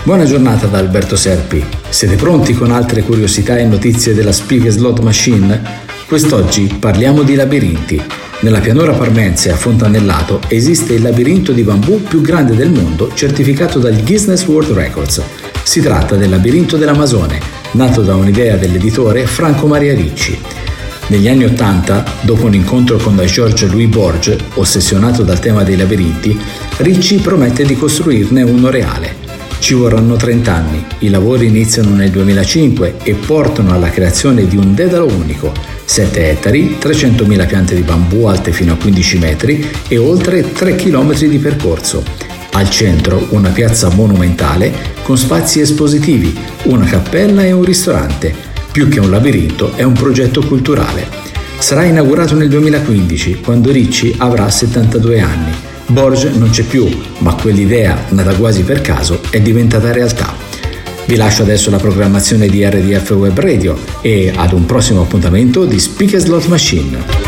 Buona giornata da Alberto Serpi. Siete pronti con altre curiosità e notizie della Spiga Slot Machine? Quest'oggi parliamo di labirinti. Nella pianura parmense a Fontanellato esiste il labirinto di bambù più grande del mondo, certificato dal Guinness World Records. Si tratta del labirinto dell'Amazone, nato da un'idea dell'editore Franco Maria Ricci. Negli anni '80, dopo un incontro con Georges-Louis Borges, ossessionato dal tema dei labirinti, Ricci promette di costruirne uno reale. Ci vorranno 30 anni, i lavori iniziano nel 2005 e portano alla creazione di un dedalo unico, 7 ettari, 300.000 piante di bambù alte fino a 15 metri e oltre 3 km di percorso. Al centro una piazza monumentale con spazi espositivi, una cappella e un ristorante. Più che un labirinto è un progetto culturale. Sarà inaugurato nel 2015, quando Ricci avrà 72 anni. Borges non c'è più, ma quell'idea, nata quasi per caso, è diventata realtà. Vi lascio adesso la programmazione di RDF Web Radio e ad un prossimo appuntamento di Spiga Slot Machine.